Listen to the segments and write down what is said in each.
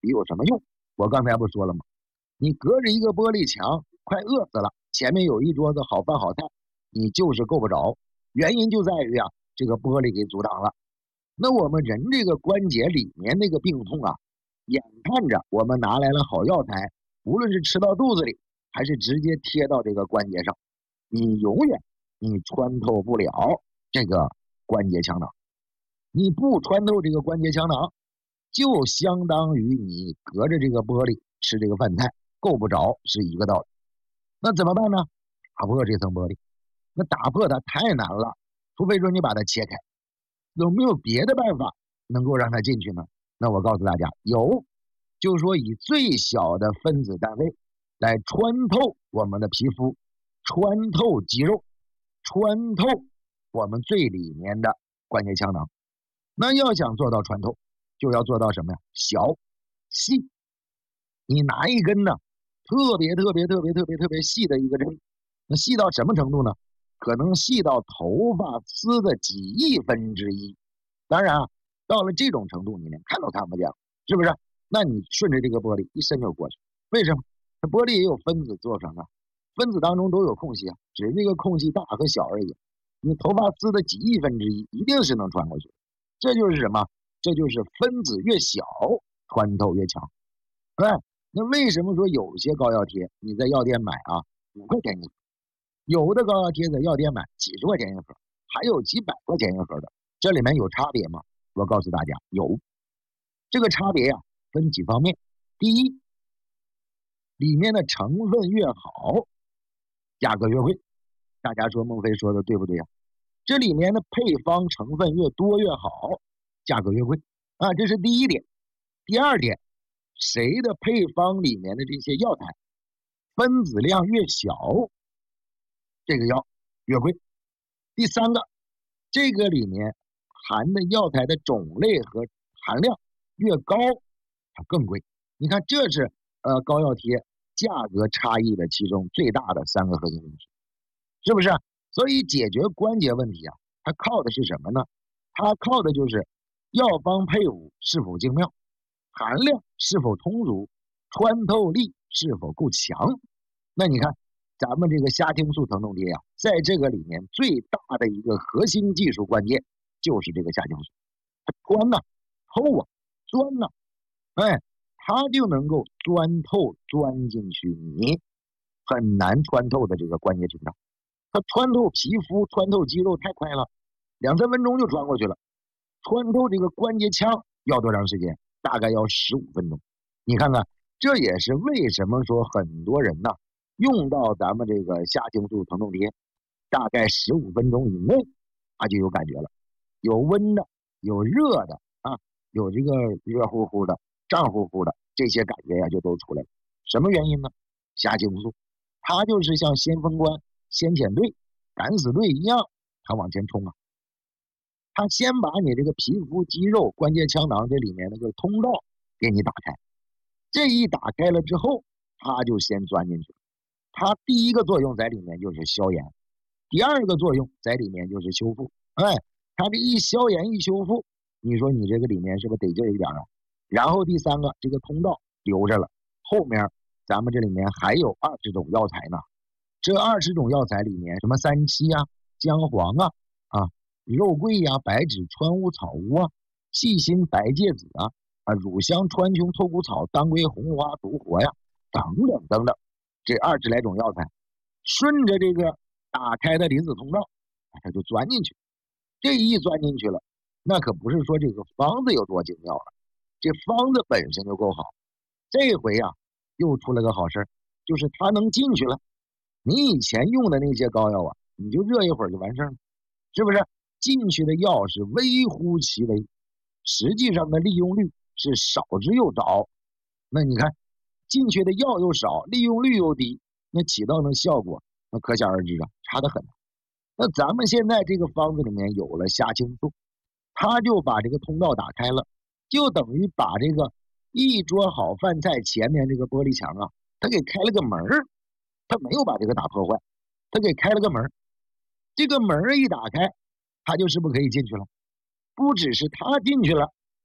有什么用？我刚才不说了吗？你隔着一个玻璃墙，快饿死了，前面有一桌子好饭好菜，你就是够不着。原因就在于这个玻璃给阻挡了。那我们人这个关节里面那个病痛眼看着我们拿来了好药材，无论是吃到肚子里，还是直接贴到这个关节上，你永远穿透不了这个关节腔囊。你不穿透这个关节腔囊，就相当于你隔着这个玻璃吃这个饭菜，够不着是一个道理。那怎么办呢？打破这层玻璃。那打破它太难了，除非说你把它切开。有没有别的办法能够让它进去呢？那我告诉大家，有，就是说以最小的分子单位来穿透我们的皮肤，穿透肌肉，穿透我们最里面的关节腔囊。那要想做到穿透，就要做到什么呀？小细。你拿一根呢，特别细的一个针，那细到什么程度呢？可能细到头发丝的几亿分之一。当然到了这种程度，你连看都看不见了，是不是？那你顺着这个玻璃一伸就过去。为什么？这玻璃也有分子做成分子当中都有空隙只是这个空隙大和小而已。你头发丝的几亿分之一一定是能穿过去。这就是什么？这就是分子越小，穿透越强。那为什么说有些膏药贴你在药店买5块钱一盒，有的膏药贴在药店买几十块钱一盒，还有几百块钱一盒的，这里面有差别吗？我告诉大家，有。这个差别分几方面。第一，里面的成分越好，价格越贵。大家说孟非说的对不对这里面的配方成分越多越好，价格越贵这是第一点。第二点，谁的配方里面的这些药材分子量越小，这个药越贵。第三个，这个里面含的药材的种类和含量越高，它更贵。你看，这是膏药贴价格差异的其中最大的3个核心因素，是不是？所以解决关节问题它靠的是什么呢？它靠的就是药方配伍是否精妙，含量是否充足，穿透力是否够强。那你看咱们这个虾青素疼痛贴在这个里面最大的一个核心技术关键就是这个虾青素，它穿透钻它就能够钻透钻进去你很难穿透的这个关节屏障。它穿透皮肤穿透肌肉太快了，2-3分钟就穿过去了。穿透这个关节腔要多长时间？大概要15分钟。你看看，这也是为什么说很多人用到咱们这个虾青素疼痛贴，大概15分钟以内它就有感觉了，有温的，有热的有这个热乎乎的胀乎乎的，这些感觉就都出来了。什么原因呢？虾青素它就是像先锋官先遣队敢死队一样，它往前冲它先把你这个皮肤肌肉关节腔囊这里面那个通道给你打开，这一打开了之后，它就先钻进去了。它第一个作用在里面就是消炎，第二个作用在里面就是修复。它这一消炎一修复，你说你这个里面是不是得劲一点然后第三个，这个通道留着了，后面咱们这里面还有20种药材呢。这20种药材里面，什么三七姜黄肉桂白芷川乌草乌细辛白芥子乳香川穹透骨草当归红花独活等等等等，这20来种药材顺着这个打开的离子通道它就钻进去。这一钻进去了，那可不是说这个方子有多精妙了，这方子本身就够好。这回又出了个好事，就是它能进去了。你以前用的那些膏药你就热一会儿就完事了，是不是？进去的药是微乎其微，实际上的利用率是少之又少。那你看进去的药又少，利用率又低，那起到的效果那可想而知差得很。那咱们现在这个方子里面有了虾青素，它就把这个通道打开了，就等于把这个一桌好饭菜前面这个玻璃墙它给开了个门儿，它没有把这个打破坏，它给开了个门儿。这个门儿一打开，它就是不是可以进去了？不只是它进去了，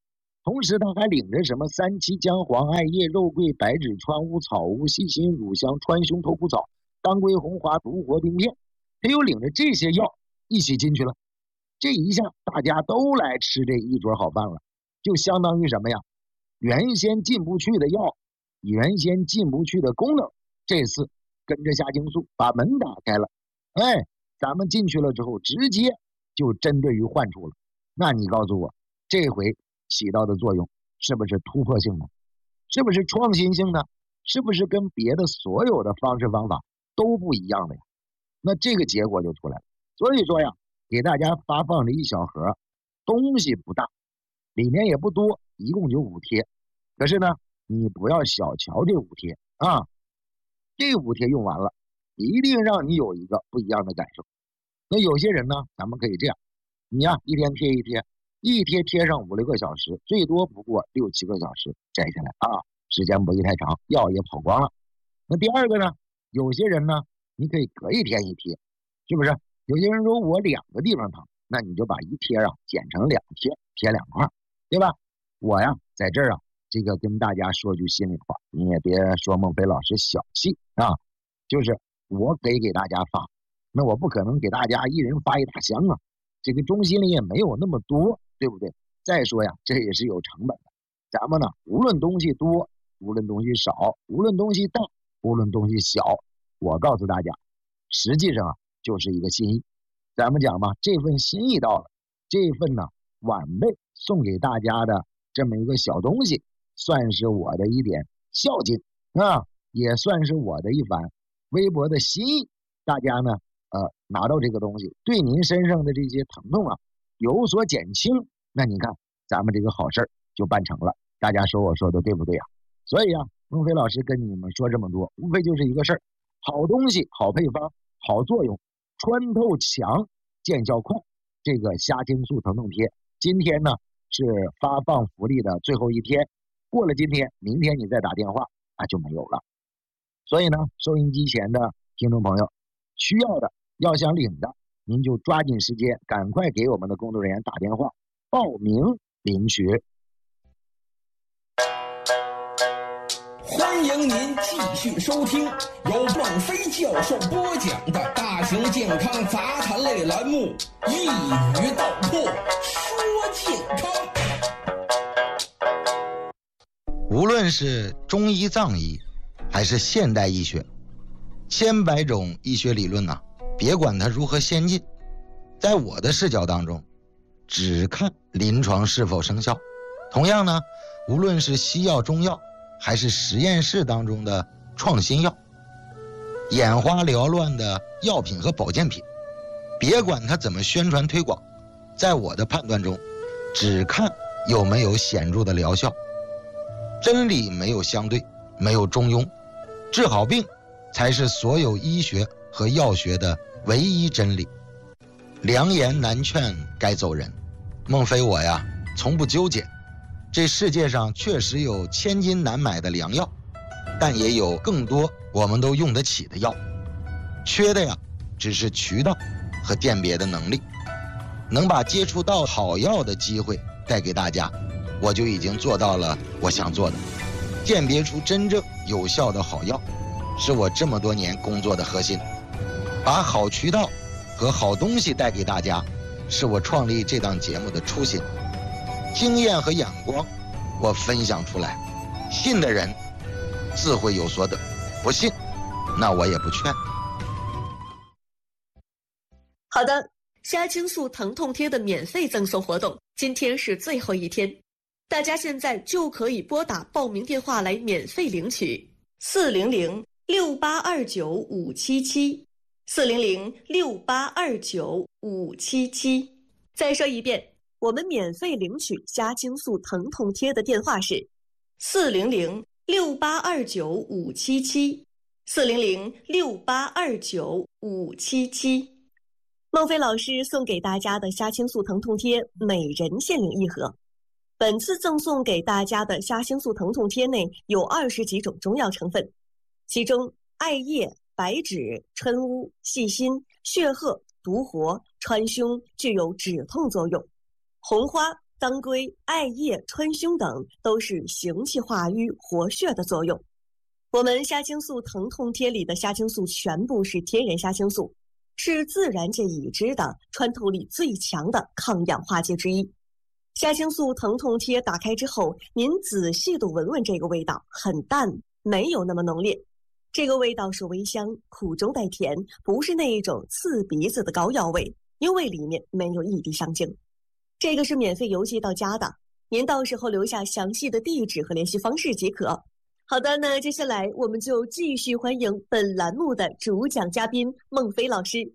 同时他还领着什么三七、姜黄、艾叶、肉桂、白芷、川乌、草乌、细辛、乳香、川芎、头骨草、当归、红花、独活、丁片，他又领着这些药一起进去了。这一下大家都来吃这一桌好饭了，就相当于什么呀？原先进不去的药，原先进不去的功能，这次跟着虾青素把门打开了。哎，咱们进去了之后，直接就针对于患处了。那你告诉我，这回起到的作用是不是突破性的？是不是创新性的？是不是跟别的所有的方式方法都不一样的呀？那这个结果就出来了。所以说呀，给大家发放了一小盒，东西不大，里面也不多，一共就5贴。可是呢，你不要小瞧这5贴啊，这5贴用完了，一定让你有一个不一样的感受。那有些人呢，咱们可以这样，你呀一天贴一贴，一贴贴上5、6个小时，最多不过6、7个小时摘下来啊，时间不会太长，药也跑光了。那第二个呢，有些人呢，你可以隔一天一贴，是不是？有些人说我2个地方疼，那你就把一贴啊剪成2贴，贴2块，对吧？我呀在这儿啊，这个跟大家说句心里话，你也别说孟非老师小气啊，就是我给大家发，那我不可能给大家一人发一大箱啊，这个中心里也没有那么多，对不对？再说呀，这也是有成本的。咱们呢，无论东西多，无论东西少，无论东西大，无论东西小，我告诉大家，实际上啊，就是一个心意。咱们讲嘛，这份心意到了，这份呢晚辈送给大家的这么一个小东西，算是我的一点孝敬啊，也算是我的一番微薄的心意。大家呢，拿到这个东西，对您身上的这些疼痛啊有所减轻，那你看咱们这个好事儿就办成了。大家说我说的对不对呀？所以啊，孟非老师跟你们说这么多，无非就是一个事儿：好东西、好配方、好作用，穿透强，见效快。这个虾青素疼痛贴，今天呢是发放福利的最后一天，过了今天，明天你再打电话啊就没有了。所以呢，收音机前的听众朋友，需要的要想领的，您就抓紧时间，赶快给我们的工作人员打电话报名领取。 欢迎您继续收听由孟非教授播讲的大型健康杂谈类栏目《一语道破说健康》。 无论是中医藏医还是现代医学，千百种医学理论别管它如何先进，在我的视角当中，只看临床是否生效。同样呢，无论是西药、中药，还是实验室当中的创新药，眼花缭乱的药品和保健品，别管它怎么宣传推广，在我的判断中，只看有没有显著的疗效。真理没有相对，没有中庸，治好病才是所有医学和药学的唯一真理。良言难劝该走人，孟非我呀从不纠结。这世界上确实有千金难买的良药，但也有更多我们都用得起的药，缺的呀只是渠道和鉴别的能力。能把接触到好药的机会带给大家，我就已经做到了我想做的。鉴别出真正有效的好药，是我这么多年工作的核心。把好渠道和好东西带给大家，是我创立这档节目的初心。经验和眼光我分享出来，信的人自会有所得，不信那我也不劝。 好的，虾青素疼痛贴的免费赠送活动今天是最后一天，大家现在就可以拨打报名电话来免费领取400-6829-577，400-6829-577。再说一遍，我们免费领取虾青素疼痛贴的电话是400-6829-577，400-6829-577。孟非老师送给大家的虾青素疼痛贴，每人限领1盒。本次赠送给大家的虾青素疼痛贴内有20几种中药成分，其中艾叶、白芷、春乌、细辛、血鹤、独活、川芎具有止痛作用，红花、 当归、艾叶、川芎等都是行气化瘀、活血的作用。我们虾青素疼痛贴里的虾青素全部是天然虾青素，是自然界已知的穿透力最强的抗氧化剂之一。虾青素疼痛贴打开之后，您仔细地闻闻这个味道，很淡，没有那么浓烈。这个味道是微香，苦中带甜，不是那一种刺鼻子的膏药味，因为里面没有一滴香精。这个是免费邮寄到家的，您到时候留下详细的地址和联系方式即可。好的，那接下来我们就继续欢迎本栏目的主讲嘉宾孟非老师。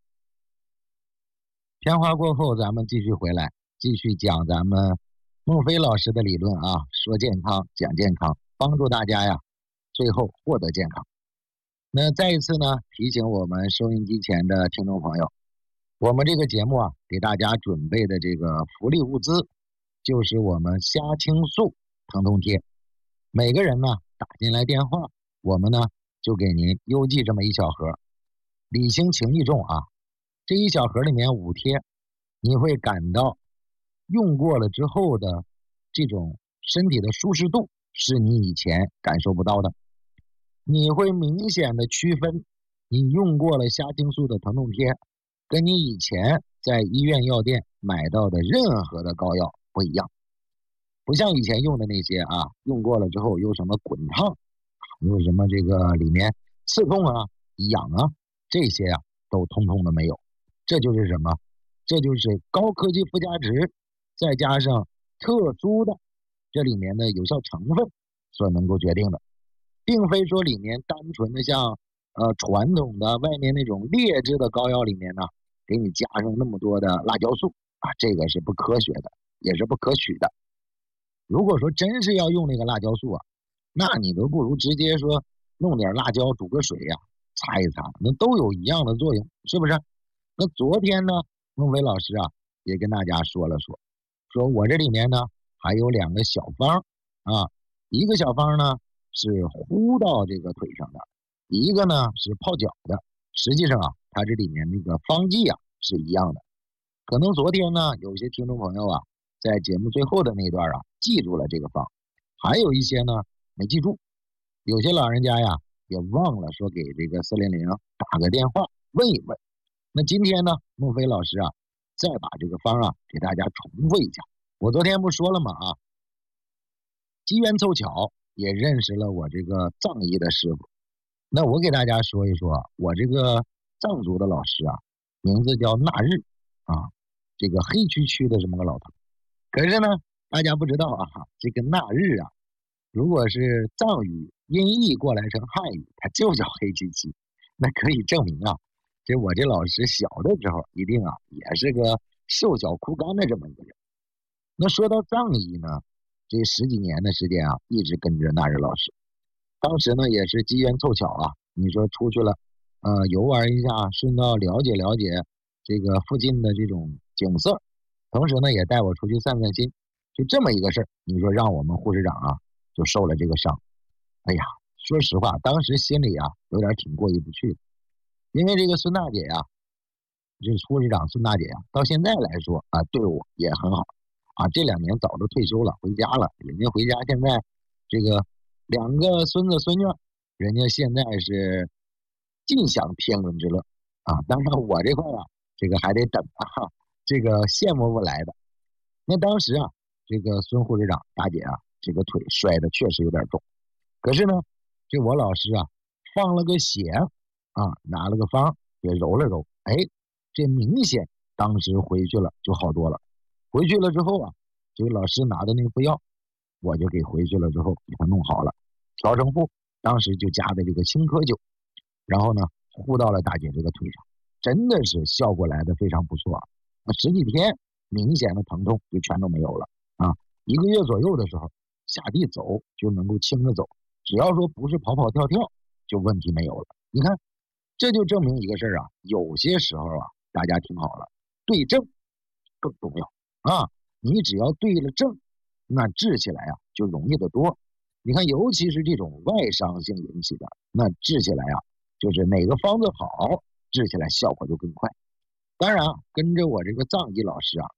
片花过后，咱们继续回来，继续讲咱们孟非老师的理论啊，说健康，讲健康，帮助大家呀，最后获得健康。那再一次呢，提醒我们收音机前的听众朋友，我们这个节目啊，给大家准备的这个福利物资，就是我们虾青素疼痛贴。每个人呢打进来电话，我们呢就给您邮寄这么一小盒，礼轻情意重啊。这一小盒里面5贴，你会感到用过了之后的这种身体的舒适度是你以前感受不到的。你会明显的区分你用过了虾青素的疼痛贴跟你以前在医院药店买到的任何的膏药不一样。不像以前用的那些啊，用过了之后有什么滚烫，有什么这个里面刺痛啊、痒啊，这些啊都通通的没有。这就是什么？这就是高科技附加值再加上特殊的这里面的有效成分所能够决定的，并非说里面单纯的像传统的外面那种劣质的膏药里面呢，给你加上那么多的辣椒素啊，这个是不科学的，也是不可取的。如果说真是要用那个辣椒素啊，那你都不如直接说弄点辣椒煮个水呀，擦一擦，那都有一样的作用，是不是？那昨天呢，孟非老师啊也跟大家说了说我这里面呢还有2个小方啊，一个小方呢是糊到这个腿上的，一个呢是泡脚的。实际上啊，它这里面那个方剂啊是一样的。可能昨天呢，有些听众朋友啊，在节目最后的那段啊记住了这个方，还有一些呢没记住，有些老人家呀也忘了说给这个400打个电话问一问。那今天呢，孟非老师啊再把这个方啊给大家重复一下。我昨天不说了吗啊，机缘凑巧也认识了我这个藏医的师傅。那我给大家说一说，我这个藏族的老师啊，名字叫纳日啊，这个黑黢黢的这么个老头。可是呢，大家不知道啊，这个纳日啊，如果是藏语音译过来成汉语，它就叫黑黢黢。那可以证明啊，我这老师小的时候一定啊也是个瘦小枯干的这么一个人。那说到藏医呢，这10几年的时间啊，一直跟着纳日老师。当时呢也是机缘凑巧啊，你说出去了，游玩一下，顺道了解了解这个附近的这种景色，同时呢也带我出去散散心，就这么一个事儿，你说让我们护士长啊就受了这个伤。哎呀，说实话，当时心里啊有点挺过意不去的，因为这个孙大姐呀，这护士长孙大姐呀，到现在来说啊，对我也很好啊。这2年早都退休了，回家了，人家回家现在这个2个孙子孙女，人家现在是尽享天伦之乐啊。当然我这块啊，这个还得等啊，这个羡慕不来的。那当时啊，这个孙护士长大姐啊，这个腿摔的确实有点重，可是呢，这我老师啊放了个血啊，拿了个方给揉了揉，哎，这明显当时回去了就好多了。回去了之后啊，这个老师拿的那副药，我就给回去了之后给他弄好了，调成布，当时就加的这个青稞酒，然后呢糊到了大姐这个腿上，真的是效果来的非常不错啊。10几天明显的疼痛就全都没有了啊，1个月左右的时候下地走就能够轻着走，只要说不是跑跑跳跳就问题没有了。你看，这就证明一个事儿啊，有些时候啊，大家听好了，对症更重要啊。你只要对了症，那治起来啊就容易得多。你看，尤其是这种外伤性引起的，那治起来啊，就是哪个方子好，治起来效果就更快。当然啊，跟着我这个藏医老师啊，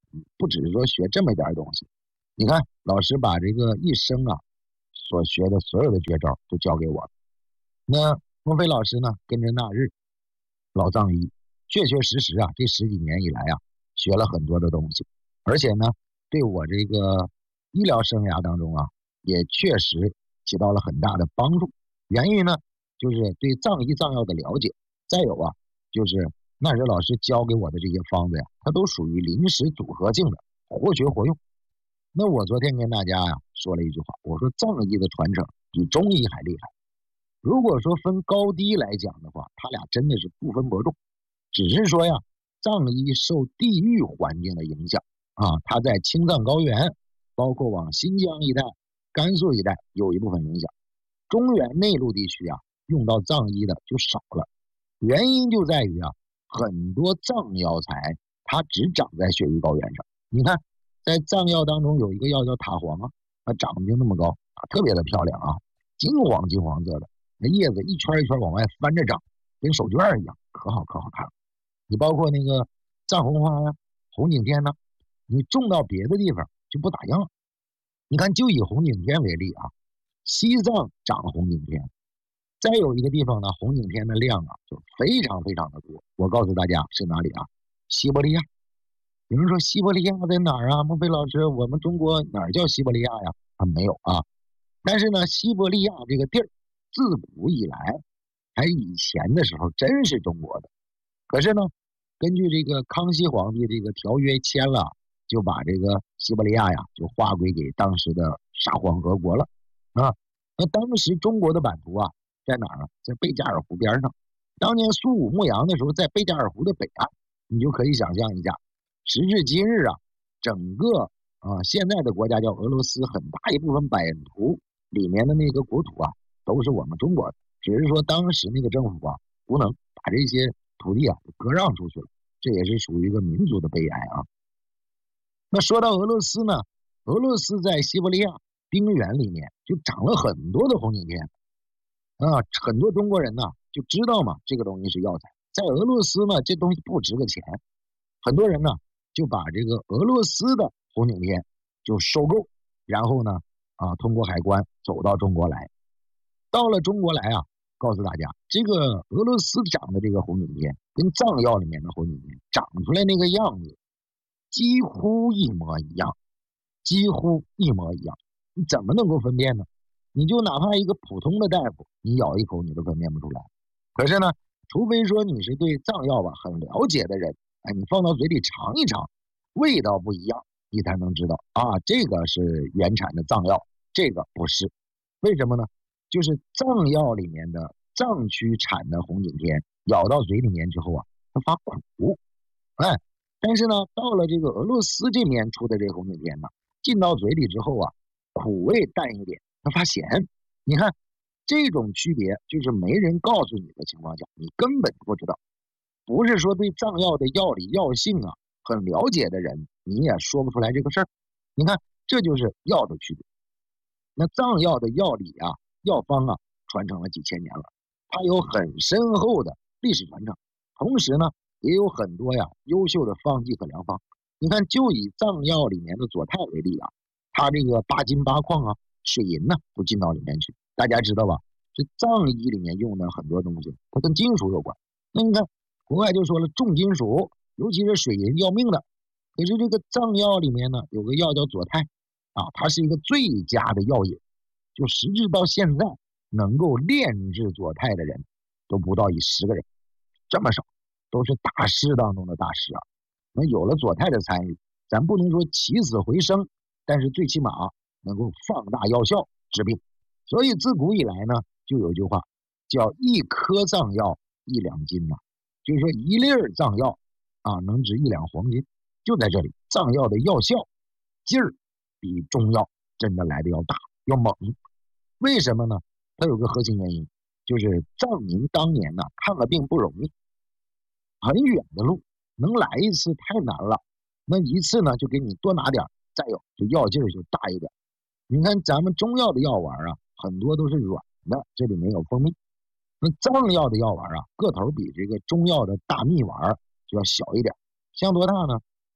不只是说学这么一点东西。你看，老师把这个一生所学的所有的绝招都教给我了。那孟非老师呢，跟着那日老藏医，确确实实这10几年以来学了很多的东西，而且呢，对我这个医疗生涯当中也确实起到了很大的帮助。原因呢，就是对藏医藏药的了解，再有就是那日老师教给我的这些方子它都属于临时组合性的，活学活用。那我昨天跟大家说了一句话，我说藏医的传承比中医还厉害。如果说分高低来讲的话，他俩真的是不分伯仲。只是说藏医受地域环境的影响它在青藏高原，包括往新疆一带、甘肃一带有一部分影响。中原内陆地区用到藏医的就少了。原因就在于很多藏药材它只长在雪域高原上。你看，在藏药当中有一个药叫塔黄它长得就那么高特别的漂亮金黄金黄色的，那叶子一圈一圈往外翻着长，跟手绢一样，可好看了。你包括那个藏红花红景天你种到别的地方就不咋样。你看，就以红景天为例西藏长红景天，再有一个地方呢，红景天的量就非常非常的多。我告诉大家是哪里西伯利亚。有人说西伯利亚在哪儿孟非老师，我们中国哪儿叫西伯利亚呀？没有但是呢，西伯利亚这个地儿自古以来，还以前的时候真是中国的。可是呢，根据这个康熙皇帝这个条约签了，就把这个西伯利亚就划归给当时的沙皇俄国了那当时中国的版图在哪儿在贝加尔湖边上。当年苏武牧羊的时候，在贝加尔湖的北岸，你就可以想象一下，时至今日整个现在的国家叫俄罗斯，很大一部分版图里面的那个国土都是我们中国的，只是说当时那个政府无能把这些土地割让出去了，这也是属于一个民族的悲哀那说到俄罗斯呢，俄罗斯在西伯利亚冰原里面就长了很多的红景天很多中国人就知道嘛，这个东西是药材。在俄罗斯呢，这东西不值个钱，很多人呢就把这个俄罗斯的红景天就收购，然后呢通过海关走到中国来。到了中国来告诉大家，这个俄罗斯长的这个红景天跟藏药里面的红景天长出来那个样子几乎一模一样，你怎么能够分辨呢？你就哪怕一个普通的大夫，你咬一口你都分辨不出来。可是呢，除非说你是对藏药很了解的人，你放到嘴里尝一尝，味道不一样，你才能知道这个是原产的藏药，这个不是。为什么呢？就是藏药里面的藏区产的红景天，咬到嘴里面之后它发苦，但是呢，到了这个俄罗斯这边出的这个红景天呢，进到嘴里之后苦味淡一点，它发咸。你看这种区别，就是没人告诉你的情况下，你根本不知道。不是说对藏药的药理药性很了解的人，你也说不出来这个事儿。你看，这就是药的区别。那藏药的药理药方传承了几千年了，它有很深厚的历史传承，同时呢也有很多优秀的方剂和良方。你看，就以藏药里面的左肽为例它这个8金8矿水银都进到里面去。大家知道吧？这藏医里面用的很多东西，它跟金属有关。那你看，国外就说了，重金属，尤其是水银要命的。可是这个藏药里面呢，有个药叫左肽它是一个最佳的药引。就时至到现在，能够炼制左肽的人都不到10个人，这么少，都是大师当中的大师那有了左肽的参与，咱不能说起死回生，但是最起码能够放大药效治病。所以自古以来呢，就有句话叫一颗藏药1两金就是说一粒藏药能值1两黄金。就在这里，藏药的药效劲儿比中药真的来的要大要猛。为什么呢？它有个核心原因，就是藏民当年看个病不容易，很远的路，能来一次太难了，那一次呢就给你多拿点，再有这药劲儿就大一点。你看咱们中药的药丸很多都是软的，这里没有蜂蜜。那藏药的药丸个头比这个中药的大蜜丸就要小一点，像多大呢？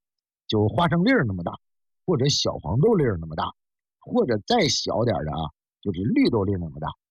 就花生粒儿那么大，或者小黄豆粒儿那么大，或者再小点的啊，就是绿豆粒儿那么大。